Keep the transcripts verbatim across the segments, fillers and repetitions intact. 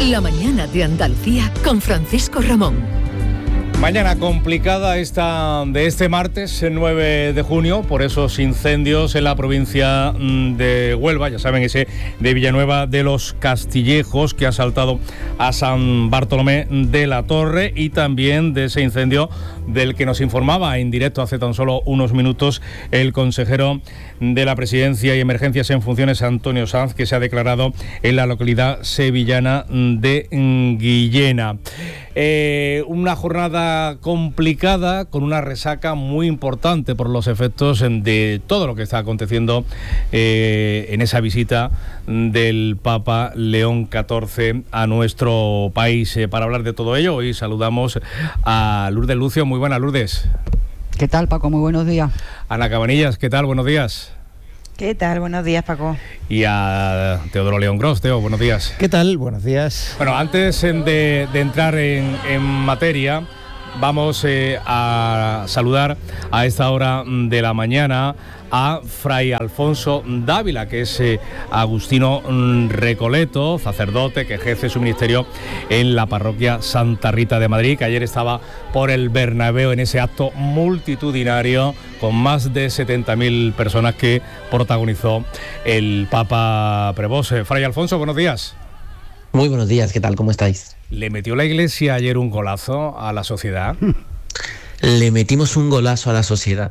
La mañana de Andalucía con Francisco Ramón. Mañana complicada esta de este martes, nueve de junio, por esos incendios en la provincia de Huelva, ya saben, ese de Villanueva de los Castillejos, que ha asaltado a San Bartolomé de la Torre, y también de ese incendio del que nos informaba en directo hace tan solo unos minutos el consejero de la Presidencia y Emergencias en Funciones, Antonio Sanz, que se ha declarado en la localidad sevillana de Guillena. Eh, una jornada complicada, con una resaca muy importante por los efectos de todo lo que está aconteciendo eh, en esa visita del Papa León catorce a nuestro país. Eh, para hablar de todo ello, hoy saludamos a Lourdes Lucio. Muy buenas, Lourdes. ¿Qué tal, Paco? Muy buenos días. Ana Cabanillas, ¿qué tal? Buenos días. ¿Qué tal? Buenos días, Paco. Y a Teodoro León Gros. Teo, buenos días. ¿Qué tal? Buenos días. Bueno, antes de, de entrar en, en materia, vamos eh, a saludar a esta hora de la mañana a Fray Alfonso Dávila, que es eh, agustino recoleto, sacerdote que ejerce su ministerio en la parroquia Santa Rita de Madrid, que ayer estaba por el Bernabéu en ese acto multitudinario con más de setenta mil personas que protagonizó el Papa Prevost. Fray Alfonso, buenos días. Muy buenos días, ¿qué tal? ¿Cómo estáis? ¿Le metió la Iglesia ayer un golazo a la sociedad? Le metimos un golazo a la sociedad.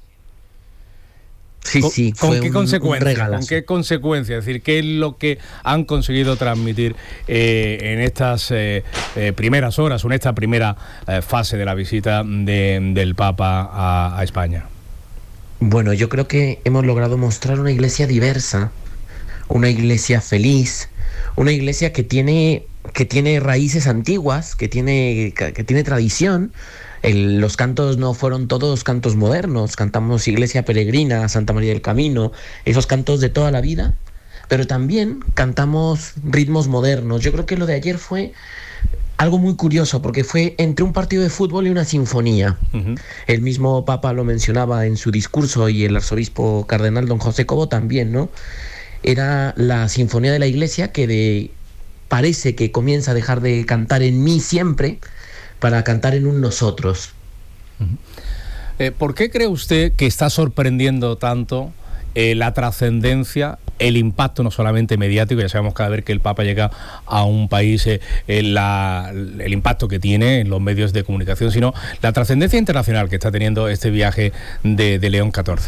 Sí, ¿Con, sí, ¿con fue qué un, consecuencia? un ¿Con qué consecuencia? Es decir, ¿qué es lo que han conseguido transmitir eh, en estas eh, eh, primeras horas o en esta primera eh, fase de la visita de, del Papa a, a España? Bueno, yo creo que hemos logrado mostrar una iglesia diversa, una iglesia feliz, una iglesia que tiene, que tiene raíces antiguas, que tiene, que tiene tradición. El, los cantos no fueron todos cantos modernos, cantamos Iglesia Peregrina, Santa María del Camino, esos cantos de toda la vida, pero también cantamos ritmos modernos. Yo creo que lo de ayer fue algo muy curioso, porque fue entre un partido de fútbol y una sinfonía. Uh-huh. El mismo Papa lo mencionaba en su discurso, y el arzobispo cardenal don José Cobo también, ¿no? Era la sinfonía de la Iglesia que de, parece que comienza a dejar de cantar en mí siempre, para cantar en un nosotros. Uh-huh. Eh, ¿Por qué cree usted que está sorprendiendo tanto eh, la trascendencia, el impacto no solamente mediático? Ya sabemos cada vez que el Papa llega a un país, eh, eh, la, el impacto que tiene en los medios de comunicación, sino la trascendencia internacional que está teniendo este viaje de, de León catorce.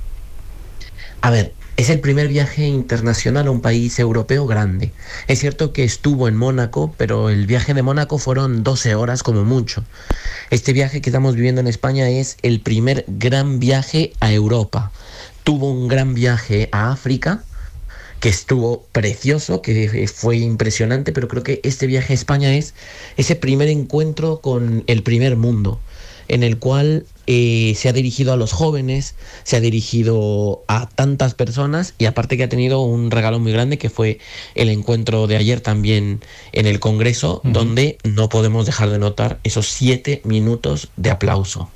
A ver, es el primer viaje internacional a un país europeo grande. Es cierto que estuvo en Mónaco, pero el viaje de Mónaco fueron doce horas como mucho. Este viaje que estamos viviendo en España es el primer gran viaje a Europa. Tuvo un gran viaje a África, que estuvo precioso, que fue impresionante, pero creo que este viaje a España es ese primer encuentro con el primer mundo, en el cual eh, se ha dirigido a los jóvenes, se ha dirigido a tantas personas, y aparte que ha tenido un regalo muy grande, que fue el encuentro de ayer también en el Congreso, uh-huh. donde no podemos dejar de notar esos siete minutos de aplauso.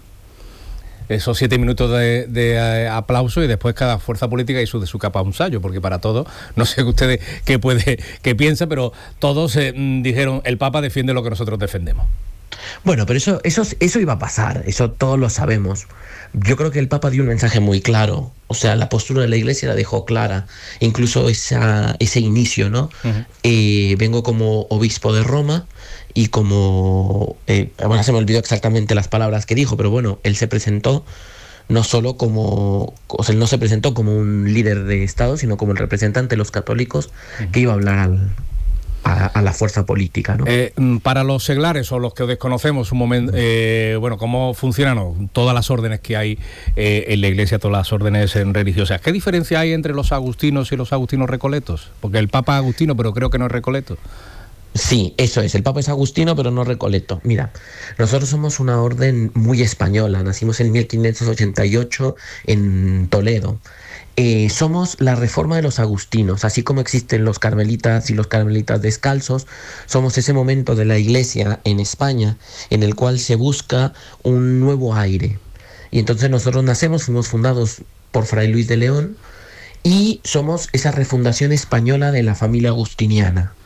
Esos siete minutos de, de eh, aplauso, y después cada fuerza política hizo de su capa un sayo, porque para todo, no sé ustedes qué puede, qué piensan, pero todos eh, dijeron, el Papa defiende lo que nosotros defendemos. Bueno, pero eso, eso, eso iba a pasar, eso todos lo sabemos. Yo creo que el Papa dio un mensaje muy claro, o sea, la postura de la Iglesia la dejó clara, incluso esa, ese inicio, ¿no? Uh-huh. Eh, vengo como obispo de Roma y como... Eh, bueno, se me olvidó exactamente las palabras que dijo, pero bueno, él se presentó no solo como... O sea, él no se presentó como un líder de Estado, sino como el representante de los católicos uh-huh. que iba a hablar al... A, a la fuerza política, ¿no? Eh, para los seglares o los que desconocemos un momento, eh, bueno, cómo funcionan ¿no? todas las órdenes que hay eh, en la Iglesia, todas las órdenes religiosas. ¿Qué diferencia hay entre los agustinos y los agustinos recoletos? Porque el Papa es agustino, pero creo que no es recoleto. Sí, eso es, el Papa es agustino, pero no recoleto. Mira, nosotros somos una orden muy española, nacimos en mil quinientos ochenta y ocho en Toledo. Eh, somos la reforma de los agustinos, así como existen los carmelitas y los carmelitas descalzos. Somos ese momento de la Iglesia en España en el cual se busca un nuevo aire. Y entonces nosotros nacemos, fuimos fundados por Fray Luis de León, y somos esa refundación española de la familia agustiniana.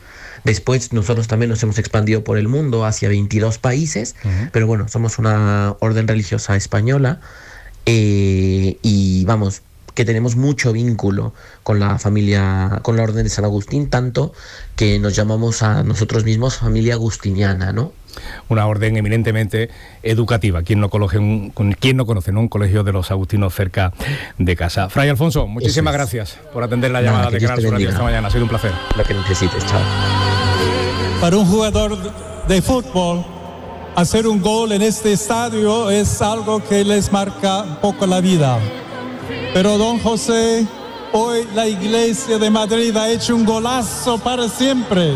Después nosotros también nos hemos expandido por el mundo hacia veintidós países, uh-huh. pero bueno, somos una orden religiosa española eh, y vamos, que tenemos mucho vínculo con la familia, con la Orden de San Agustín, tanto que nos llamamos a nosotros mismos familia agustiniana, ¿no? Una orden eminentemente educativa. ¿Quién no conoce un, ¿quién no conoce, ¿no? un colegio de los agustinos cerca de casa? Fray Alfonso, muchísimas es. gracias por atender la llamada Nada, de Canal Sur Radio esta mañana. Ha sido un placer. Lo que necesites, chao. Para un jugador de fútbol, hacer un gol en este estadio es algo que les marca un poco la vida. Pero don José, hoy la Iglesia de Madrid ha hecho un golazo para siempre.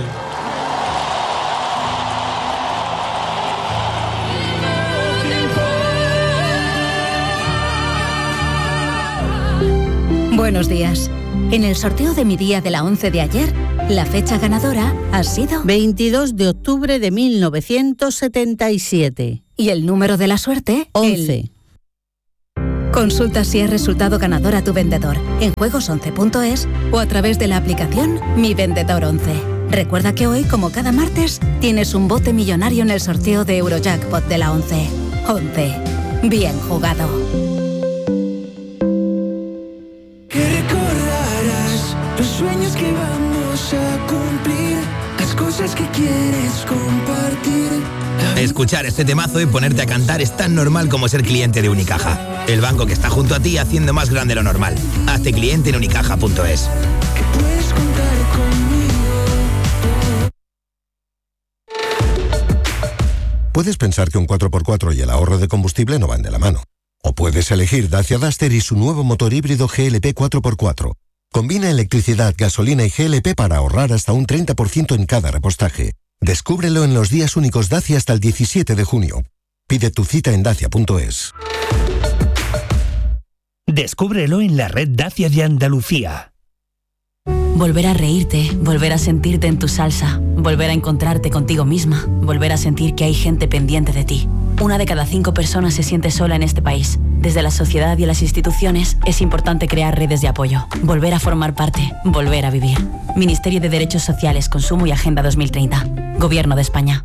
Buenos días. En el sorteo de mi día de la once de ayer, la fecha ganadora ha sido veintidós de octubre de mil novecientos setenta y siete. Y el número de la suerte, once. El... Consulta si es resultado ganador a tu vendedor en juegos once punto es o a través de la aplicación Mi Vendedor once. Recuerda que hoy, como cada martes, tienes un bote millonario en el sorteo de Eurojackpot de la once. once. Bien jugado. Los sueños que vamos a cumplir, las cosas que quieres compartir. Escuchar este temazo y ponerte a cantar es tan normal como ser cliente de Unicaja. El banco que está junto a ti haciendo más grande lo normal. Hazte cliente en unicaja punto es. Que puedes contar conmigo. Puedes pensar que un cuatro por cuatro y el ahorro de combustible no van de la mano. O puedes elegir Dacia Duster y su nuevo motor híbrido G L P cuatro por cuatro. Combina electricidad, gasolina y G L P para ahorrar hasta un treinta por ciento en cada repostaje. Descúbrelo en los días únicos Dacia hasta el diecisiete de junio. Pide tu cita en dacia punto es. Descúbrelo en la red Dacia de Andalucía. Volver a reírte, volver a sentirte en tu salsa, volver a encontrarte contigo misma, volver a sentir que hay gente pendiente de ti. Una de cada cinco personas se siente sola en este país. Desde la sociedad y las instituciones es importante crear redes de apoyo, volver a formar parte, volver a vivir. Ministerio de Derechos Sociales, Consumo y Agenda dos mil treinta. Gobierno de España.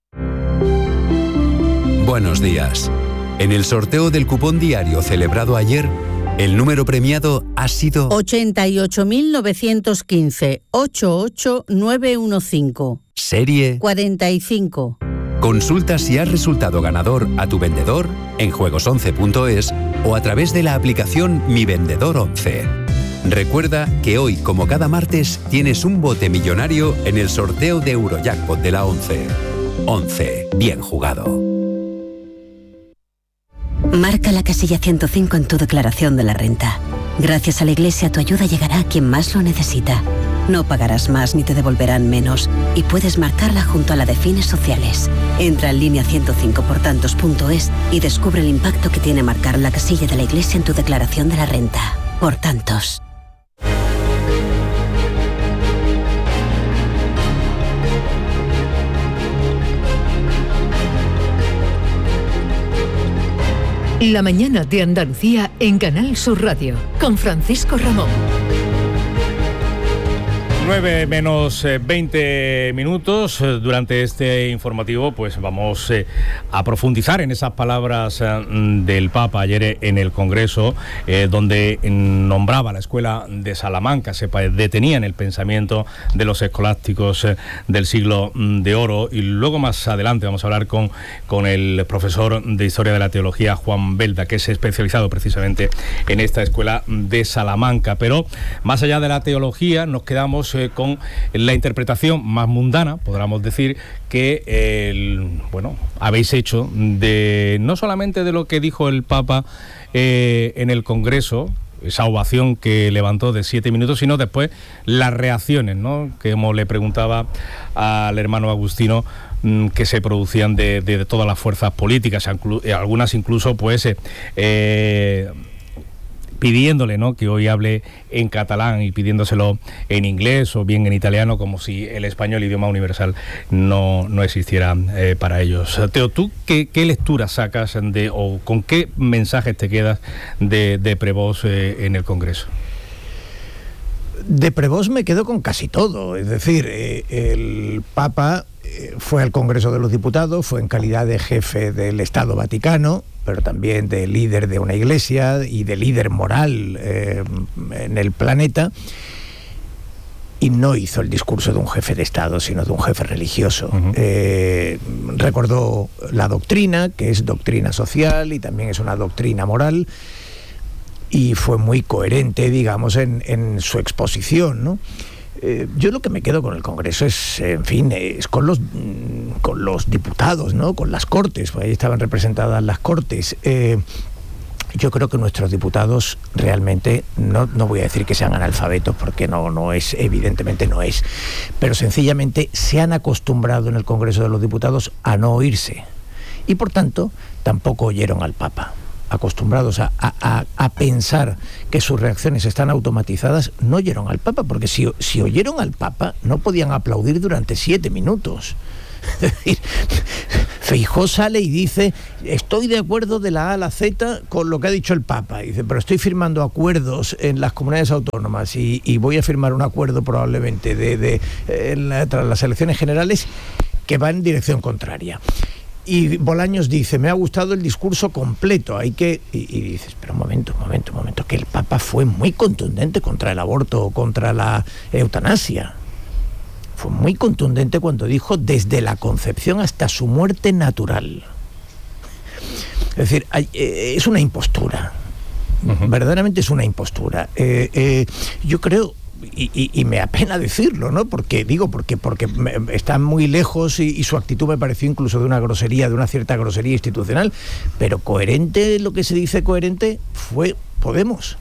Buenos días. En el sorteo del cupón diario celebrado ayer, el número premiado ha sido ochenta y ocho mil novecientos quince, ochenta y ocho mil novecientos quince. Serie cuarenta y cinco. Consulta si has resultado ganador a tu vendedor en juegos once punto es o a través de la aplicación Mi Vendedor once. Recuerda que hoy, como cada martes, tienes un bote millonario en el sorteo de Eurojackpot de la once. once. Bien jugado. Marca la casilla ciento cinco en tu declaración de la renta. Gracias a la Iglesia, tu ayuda llegará a quien más lo necesita. No pagarás más ni te devolverán menos y puedes marcarla junto a la de fines sociales. Entra en línea ciento cinco por tantos punto es y descubre el impacto que tiene marcar la casilla de la Iglesia en tu declaración de la renta. Por tantos. La mañana de Andalucía en Canal Sur Radio con Francisco Ramón. nueve menos veinte minutos. Durante este informativo pues vamos eh, a profundizar en esas palabras eh, del Papa ayer en el Congreso, eh, donde nombraba la escuela de Salamanca, se detenía en el pensamiento de los escolásticos eh, del siglo de oro. Y luego más adelante vamos a hablar con, con el profesor de Historia de la Teología, Juan Belda, que es especializado precisamente en esta escuela de Salamanca. Pero más allá de la teología nos quedamos con la interpretación más mundana, podríamos decir, que el, bueno, habéis hecho de no solamente de lo que dijo el Papa eh, en el Congreso, esa ovación que levantó de siete minutos, sino después las reacciones, ¿no?, que como le preguntaba al hermano Agustino, mmm, que se producían de, de, de todas las fuerzas políticas, algunas incluso pues eh, eh, pidiéndole, ¿no?, que hoy hable en catalán y pidiéndoselo en inglés o bien en italiano, como si el español, idioma universal, no, no existiera eh, para ellos. Teo, ¿tú qué, qué lectura sacas de, o con qué mensajes te quedas de, de Prevost eh, en el Congreso? De Prevost me quedo con casi todo. Es decir, eh, el Papa eh, fue al Congreso de los Diputados, fue en calidad de jefe del Estado Vaticano, pero también de líder de una iglesia y de líder moral eh, en el planeta, y no hizo el discurso de un jefe de Estado, sino de un jefe religioso. Uh-huh. Eh, recordó la doctrina, que es doctrina social y también es una doctrina moral, y fue muy coherente, digamos, en, en su exposición, ¿no? Eh, yo lo que me quedo con el Congreso es, en fin, es con los con los diputados, ¿no? Con las Cortes, pues ahí estaban representadas las Cortes. Eh, yo creo que nuestros diputados realmente, no, no voy a decir que sean analfabetos, porque no, no es, evidentemente no es, pero sencillamente se han acostumbrado en el Congreso de los Diputados a no oírse, y por tanto tampoco oyeron al Papa. Acostumbrados a, a, a pensar que sus reacciones están automatizadas, no oyeron al Papa, porque si, si oyeron al Papa no podían aplaudir durante siete minutos. Es decir, Feijóo sale y dice: estoy de acuerdo de la A a la Z con lo que ha dicho el Papa. Y dice: pero estoy firmando acuerdos en las comunidades autónomas y, y voy a firmar un acuerdo probablemente de, de, de la, tras las elecciones generales que va en dirección contraria. Y Bolaños dice: me ha gustado el discurso completo, hay que... Y, y dices: pero un momento, un momento, un momento, que el Papa fue muy contundente contra el aborto, contra la eutanasia. Fue muy contundente cuando dijo: desde la concepción hasta su muerte natural. Es decir, hay, eh, es una impostura. Uh-huh. Verdaderamente es una impostura. Eh, eh, yo creo... Y, y, y me apena decirlo, ¿no? Porque digo, porque, porque está muy lejos y, y su actitud me pareció incluso de una grosería, de una cierta grosería institucional, pero coherente, lo que se dice coherente, fue Podemos.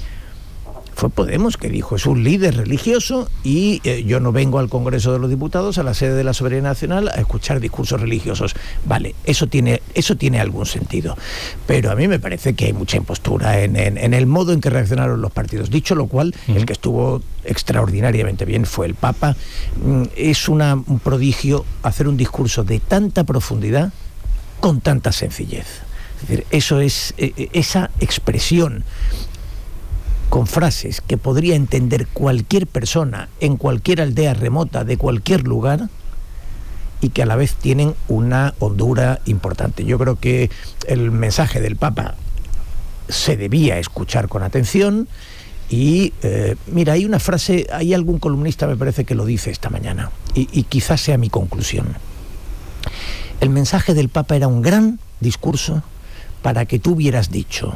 Fue Podemos, que dijo: es un líder religioso y eh, yo no vengo al Congreso de los Diputados, a la sede de la Soberanía Nacional, a escuchar discursos religiosos. Vale, eso tiene, eso tiene algún sentido, pero a mí me parece que hay mucha impostura en, en, en el modo en que reaccionaron los partidos. Dicho lo cual, uh-huh. el que estuvo extraordinariamente bien fue el Papa. Es una, un prodigio hacer un discurso de tanta profundidad con tanta sencillez. Es decir, eso es, eh, esa expresión con frases que podría entender cualquier persona en cualquier aldea remota de cualquier lugar, y que a la vez tienen una hondura importante. Yo creo que el mensaje del Papa se debía escuchar con atención. Y eh, mira, hay una frase, hay algún columnista me parece que lo dice esta mañana, y, y quizás sea mi conclusión. El mensaje del Papa era un gran discurso para que tú hubieras dicho: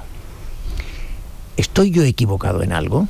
¿estoy yo equivocado en algo?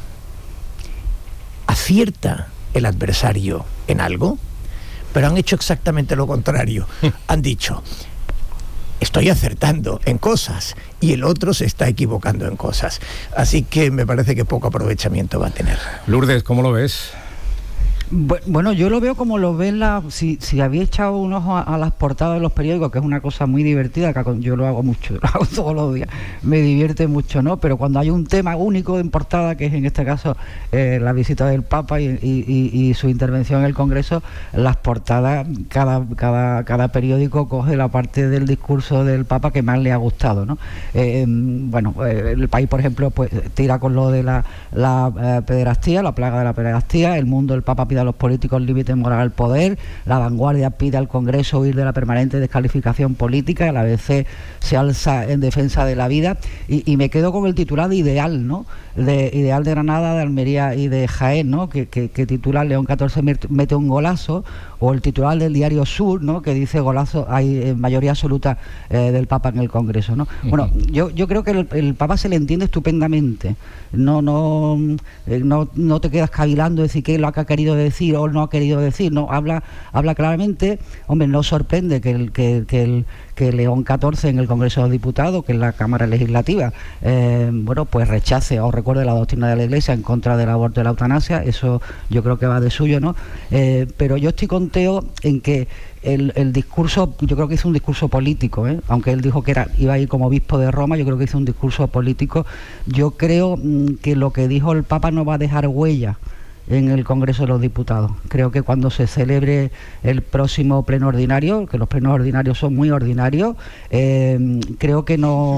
¿Acierta el adversario en algo? Pero han hecho exactamente lo contrario. Han dicho: estoy acertando en cosas y el otro se está equivocando en cosas. Así que me parece que poco aprovechamiento va a tener. Lourdes, ¿cómo lo ves? Bueno, yo lo veo como lo ven la... Si, si había echado un ojo a, a las portadas de los periódicos, que es una cosa muy divertida, que yo lo hago mucho, lo hago todos los días, me divierte mucho, ¿no? Pero cuando hay un tema único en portada, que es en este caso eh, la visita del Papa y, y, y, y su intervención en el Congreso, las portadas, cada, cada, cada periódico coge la parte del discurso del Papa que más le ha gustado, ¿no? Eh, bueno, eh, El País, por ejemplo, pues tira con lo de la, la eh, pederastía, la plaga de la pederastía. El Mundo, el Papa pide a los políticos límite moral al poder. La Vanguardia pide al Congreso huir de la permanente descalificación política. La A B C se alza en defensa de la vida, y, y me quedo con el titular de Ideal, ¿no? De Ideal de Granada, de Almería y de Jaén, ¿no? Que, que, que titula: León catorce mete un golazo. O el titular del Diario Sur, ¿no? Que dice: golazo, hay eh, mayoría absoluta eh, del Papa en el Congreso, ¿no? Uh-huh. Bueno, yo, yo creo que el, el Papa se le entiende estupendamente. No, no, eh, no, no te quedas cavilando decir qué es lo que ha querido decir o no ha querido decir, no, habla, habla claramente. Hombre, no sorprende que el, que, que el que León catorce en el Congreso de los Diputados, que es la Cámara Legislativa, eh, bueno, pues rechace o recuerde la doctrina de la Iglesia en contra del aborto y la eutanasia. Eso yo creo que va de suyo, ¿no? Eh, pero yo estoy conteo en que el, el discurso, yo creo que hizo un discurso político, ¿eh? Aunque él dijo que era, iba a ir como obispo de Roma, yo creo que hizo un discurso político. Yo creo mmm, que lo que dijo el Papa no va a dejar huella en el Congreso de los Diputados. Creo que cuando se celebre el próximo pleno ordinario, que los plenos ordinarios son muy ordinarios, eh, creo que no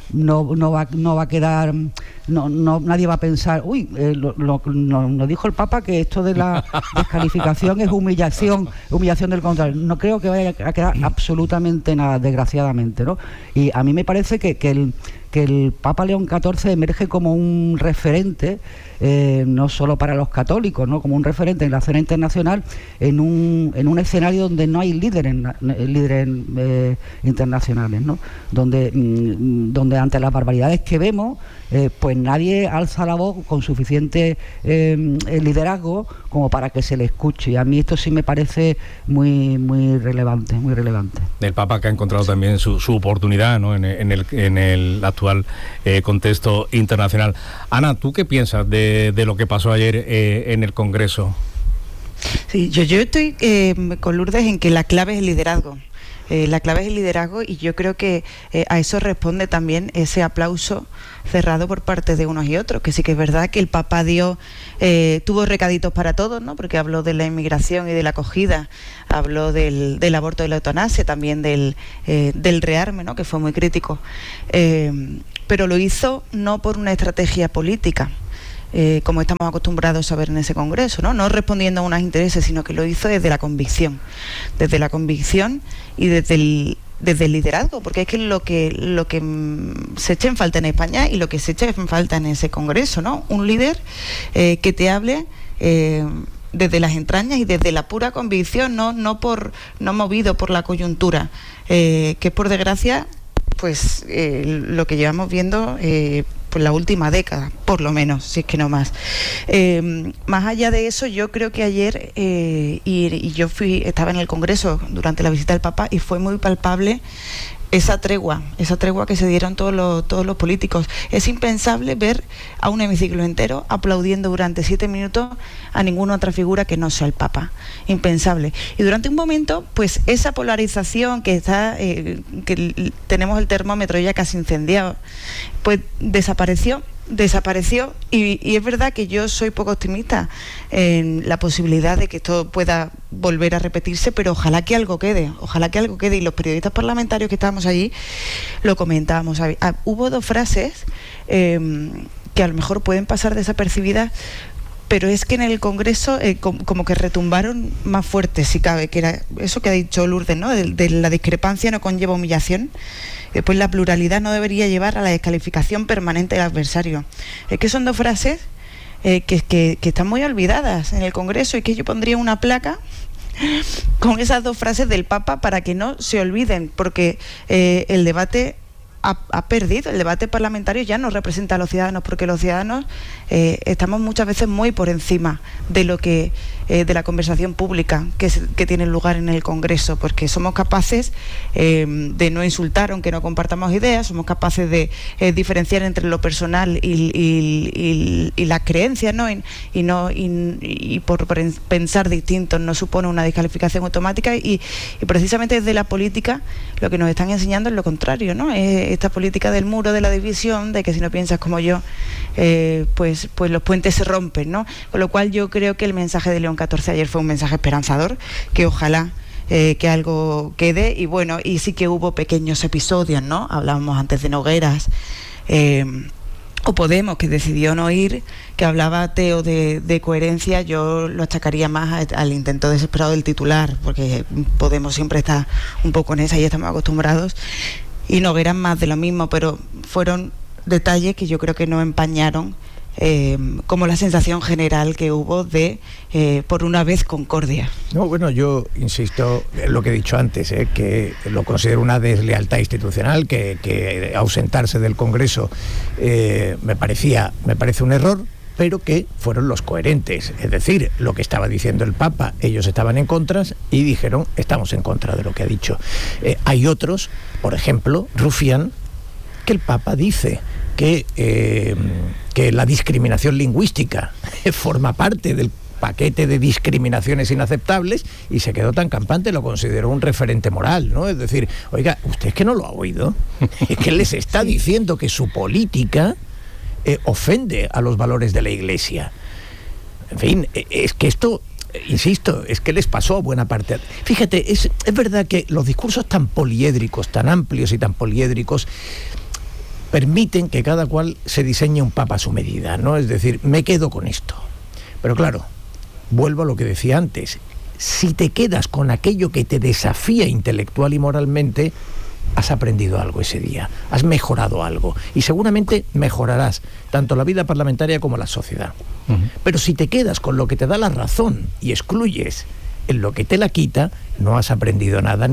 no, no, va, no va a quedar, no, no, nadie va a pensar, uy, eh, lo, lo, no, nos dijo el Papa que esto de la descalificación es humillación, humillación del contrario. No creo que vaya a quedar absolutamente nada, desgraciadamente, ¿no? Y a mí me parece que, que el que el Papa León catorce emerge como un referente, eh, no solo para los católicos, ¿no? Como un referente en la escena internacional, en un, en un escenario donde no hay líderes, líderes eh, internacionales, ¿no? Donde, mm, donde ante las barbaridades que vemos, eh, pues nadie alza la voz con suficiente eh, liderazgo como para que se le escuche. Y a mí esto sí me parece muy, muy relevante, muy relevante. El Papa que ha encontrado también su, su oportunidad, ¿no? en, en, el, en el actual eh, contexto internacional. Ana, ¿tú qué piensas de, de lo que pasó ayer eh, en el Congreso? Sí, yo, yo estoy eh, con Lourdes en que la clave es el liderazgo. Eh, la clave es el liderazgo y yo creo que eh, a eso responde también ese aplauso cerrado por parte de unos y otros, que sí que es verdad que el Papa dio, eh, tuvo recaditos para todos, ¿no? Porque habló de la inmigración y de la acogida, habló del, del aborto y la eutanasia, también del, eh, del rearme, ¿no? Que fue muy crítico, eh, pero lo hizo no por una estrategia política, Eh, como estamos acostumbrados a ver en ese congreso, ¿no? No respondiendo a unos intereses, sino que lo hizo desde la convicción, desde la convicción y desde el, desde el liderazgo, porque es que lo que lo que se echa en falta en España y lo que se echa en falta en ese congreso, ¿no? Un líder eh, que te hable eh, desde las entrañas y desde la pura convicción, no no por no movido por la coyuntura, eh, que por desgracia, pues eh, lo que llevamos viendo eh, por la última década, por lo menos, si es que no más. Eh, más allá de eso, yo creo que ayer, eh, y, y yo fui, estaba en el Congreso durante la visita del Papa y fue muy palpable esa tregua, esa tregua que se dieron todos los, todos los políticos. Es impensable ver a un hemiciclo entero aplaudiendo durante siete minutos a ninguna otra figura que no sea el Papa. Impensable. Y durante un momento, pues esa polarización que está, eh, que tenemos el termómetro ya casi incendiado, pues desapareció. desapareció y, y es verdad que yo soy poco optimista en la posibilidad de que esto pueda volver a repetirse, pero ojalá que algo quede, ojalá que algo quede. Y los periodistas parlamentarios que estábamos allí lo comentábamos. Ah, hubo dos frases eh, que a lo mejor pueden pasar desapercibidas, pero es que en el Congreso eh, como, como que retumbaron más fuerte, si cabe, que era eso que ha dicho Lourdes, ¿no? De, de la discrepancia no conlleva humillación. Después, la pluralidad no debería llevar a la descalificación permanente del adversario. Es que son dos frases eh, que, que, que están muy olvidadas en el Congreso, y que yo pondría una placa con esas dos frases del Papa para que no se olviden, porque eh, el debate ha, ha perdido, el debate parlamentario ya no representa a los ciudadanos, porque los ciudadanos eh, estamos muchas veces muy por encima de lo que eh, de la conversación pública que, se, que tiene lugar en el Congreso, porque somos capaces eh, de no insultar aunque no compartamos ideas, somos capaces de eh, diferenciar entre lo personal y, y, y, y las creencias, ¿no? Y, y no y, y por pensar distintos no supone una descalificación automática, y, y precisamente desde la política lo que nos están enseñando es lo contrario, ¿no? Es esta política del muro, de la división, de que si no piensas como yo, eh, pues, pues los puentes se rompen, ¿no? Con lo cual yo creo que el mensaje de León catorce ayer fue un mensaje esperanzador, que ojalá eh, que algo quede. Y bueno, y sí que hubo pequeños episodios, ¿no? Hablábamos antes de Nogueras, eh, o Podemos, que decidió no ir, que hablaba Teo de, de coherencia. Yo lo achacaría más a, al intento desesperado del titular, porque Podemos siempre está un poco en esa y estamos acostumbrados. Y Nogueras más de lo mismo, pero fueron detalles que yo creo que no empañaron eh, como la sensación general que hubo de, eh, por una vez, concordia. No, bueno, yo insisto en lo que he dicho antes, eh, que lo considero una deslealtad institucional, que, que ausentarse del Congreso eh, me parecía, me parece un error, pero que fueron los coherentes. Es decir, lo que estaba diciendo el Papa, ellos estaban en contra y dijeron, estamos en contra de lo que ha dicho. Eh, hay otros, por ejemplo, Rufián, que el Papa dice que, eh, que la discriminación lingüística forma parte del paquete de discriminaciones inaceptables, y se quedó tan campante, lo consideró un referente moral, ¿no? Es decir, oiga, usted es que no lo ha oído, es que les está sí. diciendo que su política Eh, ofende a los valores de la Iglesia. En fin, eh, es que esto, eh, insisto, es que les pasó a buena parte. Fíjate, es, es verdad que los discursos tan poliédricos, tan amplios y tan poliédricos, permiten que cada cual se diseñe un papa a su medida, ¿no? Es decir, me quedo con esto. Pero claro, vuelvo a lo que decía antes. Si te quedas con aquello que te desafía intelectual y moralmente, has aprendido algo ese día, has mejorado algo y seguramente mejorarás tanto la vida parlamentaria como la sociedad. Uh-huh. Pero si te quedas con lo que te da la razón y excluyes en lo que te la quita, no has aprendido nada.